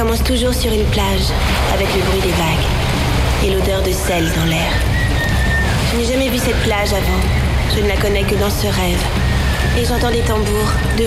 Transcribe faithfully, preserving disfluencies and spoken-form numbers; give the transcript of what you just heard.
commence toujours sur une plage, avec le bruit des vagues et l'odeur de sel dans l'air. Je n'ai jamais vu cette plage avant. Je ne la connais que dans ce rêve. Et j'entends des tambours de